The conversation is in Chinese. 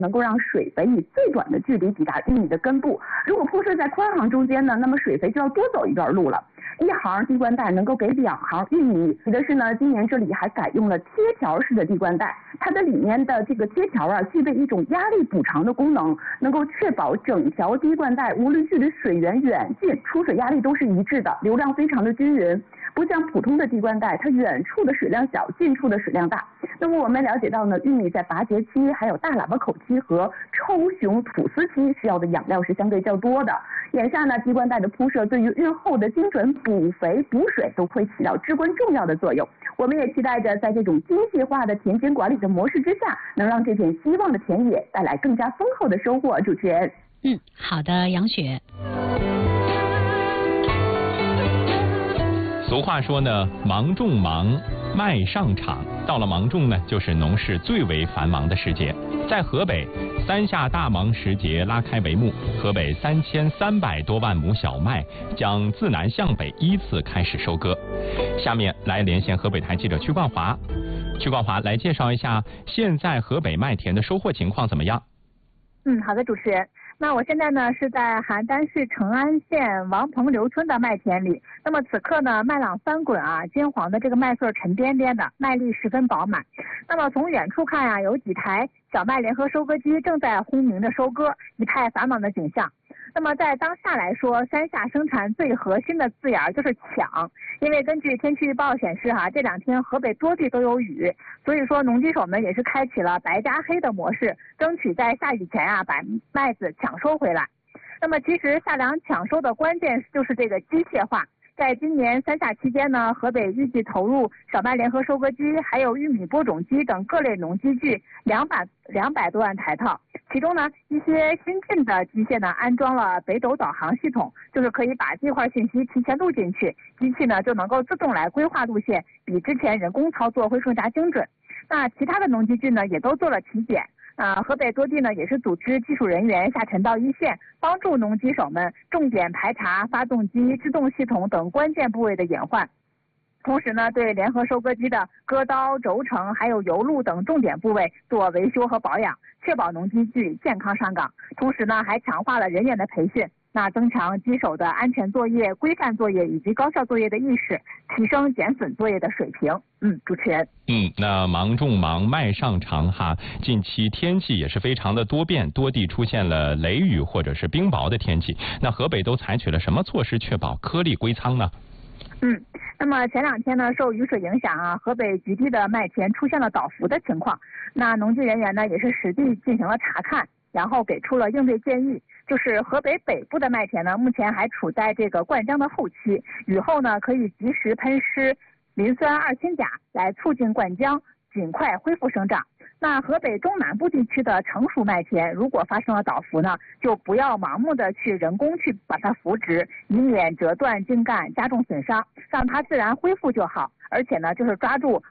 能够让水肥以最短的距离抵达玉米的根部。如果铺设在宽行中间呢，那么水肥就要多走一段路了。一行滴灌带能够给2行玉米，提的是呢，今年这里还改用了贴条式的滴灌带，它的里面的这个贴条啊，具备一种压力补偿的功能，能够确保整条滴灌带无论距离水源远近，出水压力都是一致的，流量非常的均匀。不像普通的滴灌带，它远处的水量小，近处的水量大。那么我们了解到呢，玉米在拔节期、还有大喇叭口期和抽雄吐丝期需要的养料是相对较多的。眼下呢，滴灌带的铺设对于日后的精准补肥补水都会起到至关重要的作用。我们也期待着在这种精细化的田间管理的模式之下，能让这片希望的田野带来更加丰厚的收获。主持人， 好的，杨雪。 俗话说呢，忙种忙，麦上场。到了芒种呢，就是农事最为繁忙的时节。在河北，3夏大忙时节拉开帷幕，河北3300多万亩小麦将自南向北依次开始收割。下面来连线河北台记者曲冠华。曲冠华来介绍一下现在河北麦田的收获情况怎么样？ 好的，主持人。那我现在呢是在邯郸市成安县王棚刘村的麦田里。那么此刻呢，麦秆翻滚啊，金黄的这个麦穗沉甸甸的，麦粒十分饱满。那么从远处看啊，有几台小麦联合收割机正在轰鸣着收割，一派繁忙的景象。那么在当下来说，3夏生产最核心的字眼就是抢，因为根据天气预报显示这2天河北多地都有雨，所以说农机手们也是开启了白加黑的模式，争取在下雨前把麦子抢收回来。那么其实夏粮抢收的关键就是这个机械化。在今年3夏期间呢，河北预计投入小麦联合收割机、还有玉米播种机等各类农机具200多万台套。其中呢，一些新进的机械呢安装了北斗导航系统，就是可以把计划信息提前录进去，机器呢就能够自动来规划路线，比之前人工操作会更加精准。那其他的农机具呢也都做了体检。河北多地呢也是组织技术人员下沉到一线，帮助农机手们重点排查发动机、制动系统等关键部位的隐患。同时呢，对联合收割机的割刀、轴承还有油路等重点部位做维修和保养，确保农机具健康上岗。同时呢，还强化了人员的培训，增强机手的安全作业、规范作业以及高效作业的意识，提升减损作业的水平。主持人。 那忙种忙，麦上场哈。近期天气也是非常的多变，多地出现了雷雨或者是冰雹的天气。那河北都采取了什么措施确保颗粒归仓呢？ 那么前2天呢，受雨水影响河北局地的麦田出现了倒伏的情况。那农机人员呢也是实地进行了查看，然后给出了应对建议。就是河北北部的麦田呢，目前还处在这个灌浆的后期，雨后呢可以及时喷施磷酸二氢钾来促进灌浆，尽快恢复生长。那河北中南部地区的成熟麦田，如果发生了倒伏呢，就不要盲目的去人工去把它扶植，以免折断茎干，加重损伤，让它自然恢复就好。而且呢，就是抓住